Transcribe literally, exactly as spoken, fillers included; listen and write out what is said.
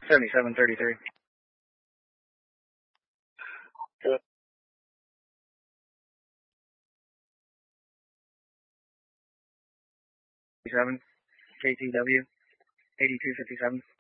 seventy-seven thirty-three. Good. Seven K T W eighty-two fifty-seven.